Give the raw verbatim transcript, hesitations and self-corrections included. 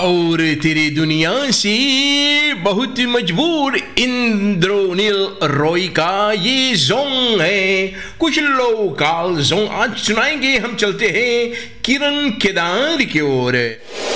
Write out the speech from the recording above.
और तेरी दुनिया से बहुत मजबूर इंद्रोनील रॉय का ये जोंग है। कुछ लोकल जोंग आज सुनाएंगे। हम चलते हैं किरण केदार की ओर।